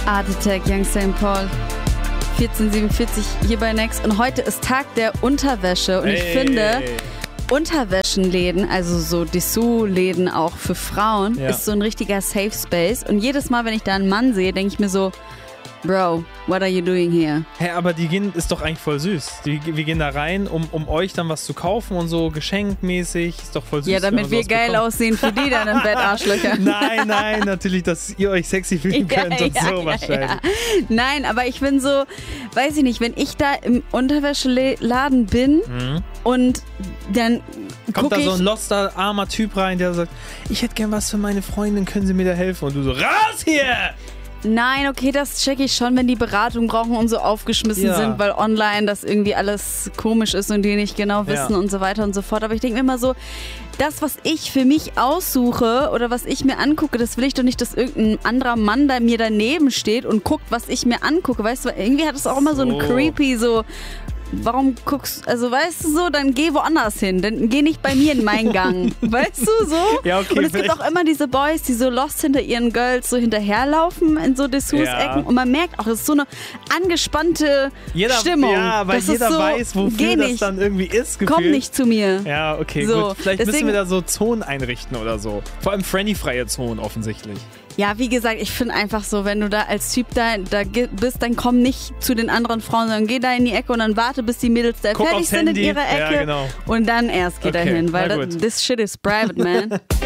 Art Attack, Young St. Paul. 1447 hier bei Next. Und heute ist Tag der Unterwäsche. Und ich finde, Unterwäschenläden, also so Dessous-Läden auch für Frauen, ist so ein richtiger Safe Space. Und jedes Mal, wenn ich da einen Mann sehe, denke ich mir so, Bro, what are you doing here? Hä, aber ist doch eigentlich voll süß. Wir gehen da rein, um euch dann was zu kaufen und so geschenkmäßig. Ist doch voll süß. Ja, damit wir geil aussehen für die dann im Bett, Arschlöcher. Nein, natürlich, dass ihr euch sexy fühlen könnt und so wahrscheinlich. Ja. Nein, aber ich bin so, weiß ich nicht, wenn ich da im Unterwäscheladen bin und dann kommt da so ein loster, armer Typ rein, der sagt, ich hätte gern was für meine Freundin, können Sie mir da helfen? Und du so, raus hier! Nein, okay, das checke ich schon, wenn die Beratung brauchen und so aufgeschmissen sind, weil online das irgendwie alles komisch ist und die nicht genau wissen und so weiter und so fort. Aber ich denke mir immer so, das, was ich für mich aussuche oder was ich mir angucke, das will ich doch nicht, dass irgendein anderer Mann da mir daneben steht und guckt, was ich mir angucke. Weißt du, irgendwie hat es auch immer so ein creepy, so... Warum guckst, also weißt du so, dann geh woanders hin, dann geh nicht bei mir in meinen Gang, weißt du so? Ja, okay, und es gibt auch immer diese Boys, die so lost hinter ihren Girls so hinterherlaufen in so Dessous-Ecken und man merkt auch, es ist so eine angespannte Stimmung. Ja, weil jeder so, weiß, wofür das dann irgendwie ist, gefühlt. Komm nicht zu mir. Ja, okay, so, gut. Vielleicht müssen wir da so Zonen einrichten oder so. Vor allem Friendly-freie Zonen offensichtlich. Ja, wie gesagt, ich finde einfach so, wenn du da als Typ da bist, dann komm nicht zu den anderen Frauen, sondern geh da in die Ecke und dann warte, bis die Mädels da fertig sind in ihrer Ecke. Ja, genau. Und dann erst geh da hin, weil this shit is private, man.